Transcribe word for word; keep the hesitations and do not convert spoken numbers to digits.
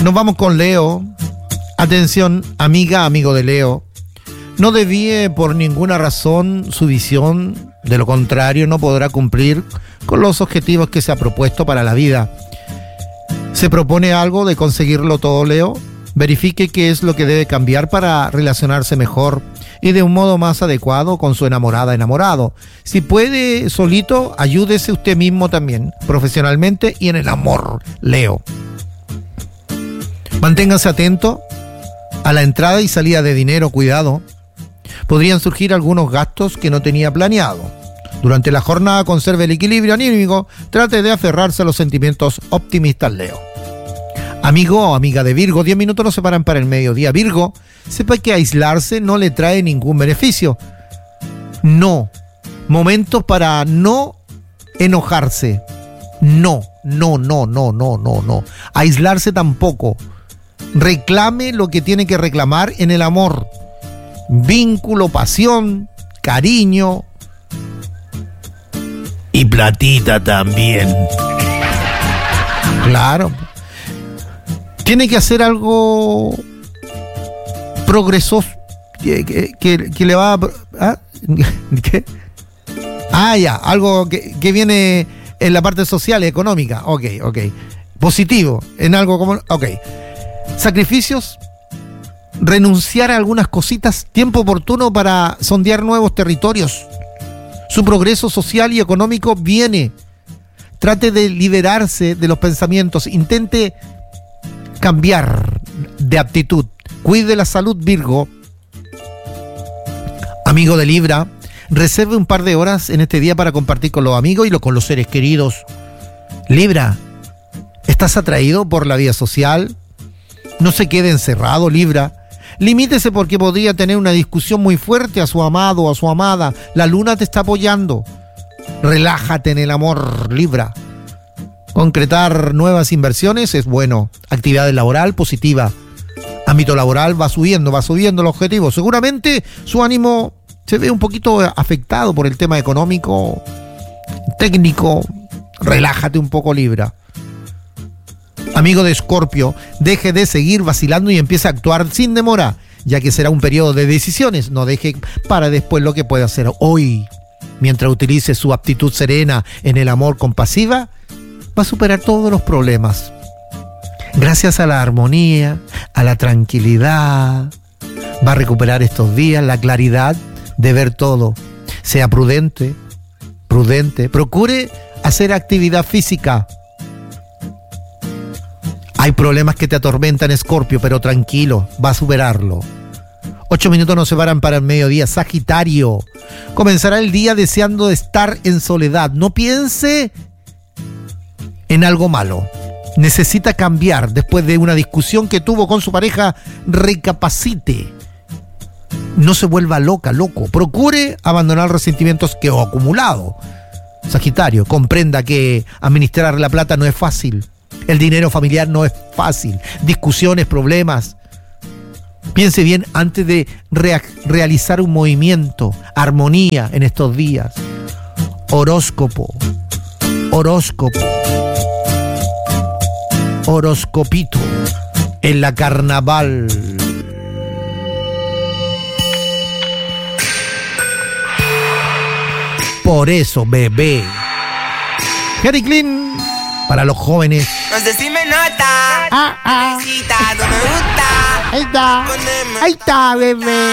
Nos vamos con Leo. Atención, amiga, amigo de Leo. No desvíe por ninguna razón su visión, de lo contrario no podrá cumplir con los objetivos que se ha propuesto para la vida. ¿Se propone algo de conseguirlo todo, Leo? Verifique qué es lo que debe cambiar para relacionarse mejor y de un modo más adecuado con su enamorada, enamorado. Si puede solito, ayúdese usted mismo también, profesionalmente y en el amor, Leo. Manténgase atento a la entrada y salida de dinero, cuidado. Podrían surgir algunos gastos que no tenía planeado. Durante la jornada conserve el equilibrio anímico, trate de aferrarse a los sentimientos optimistas, Leo. Amigo o amiga de Virgo, diez minutos nos separan para el mediodía. Virgo, sepa que aislarse no le trae ningún beneficio. No. Momentos para no enojarse. No, no, no, no, no, no, no. Aislarse tampoco. Reclame lo que tiene que reclamar en el amor. Vínculo, pasión, cariño y platita también. Claro. Tiene que hacer algo progresoso que, que, que, que le va a... ¿Ah? ¿Qué? Ah, ya, algo que, que viene en la parte social y económica. Ok, ok. Positivo, en algo como... Ok. Sacrificios, renunciar a algunas cositas, tiempo oportuno para sondear nuevos territorios. Su progreso social y económico viene. Trate de liberarse de los pensamientos, intente cambiar de actitud. Cuide la salud, Virgo. Amigo de Libra, reserve un par de horas en este día para compartir con los amigos y con los seres queridos. Libra, ¿estás atraído por la vida social? No se quede encerrado, Libra. Limítese porque podría tener una discusión muy fuerte a su amado o a su amada. La luna te está apoyando. Relájate en el amor, Libra. Concretar nuevas inversiones es bueno. Actividad laboral positiva. Ámbito laboral va subiendo, va subiendo el objetivo. Seguramente su ánimo se ve un poquito afectado por el tema económico, técnico. Relájate un poco, Libra. Amigo de Escorpio, deje de seguir vacilando y empiece a actuar sin demora, ya que será un periodo de decisiones. No deje para después lo que puede hacer hoy. Mientras utilice su aptitud serena en el amor compasiva, va a superar todos los problemas. Gracias a la armonía, a la tranquilidad, va a recuperar estos días la claridad de ver todo. Sea prudente, prudente. Procure hacer actividad física. Hay problemas que te atormentan, Escorpio, pero tranquilo, va a superarlo. Ocho minutos nos separan para el mediodía. Sagitario, comenzará el día deseando estar en soledad. No piense en algo malo. Necesita cambiar después de una discusión que tuvo con su pareja. Recapacite. No se vuelva loca, loco. Procure abandonar resentimientos que ha acumulado. Sagitario, comprenda que administrar la plata no es fácil. El dinero familiar no es fácil. Discusiones, problemas. Piense bien antes de rea- realizar un movimiento. Armonía en estos días. Horóscopo. Horóscopo. Horoscopito. En la carnaval. Por eso, bebé. Harry Clean. Para los jóvenes. No sé si me nota. Ah, ah. Felicita, no me gusta. Ahí está. Ahí está, bebé.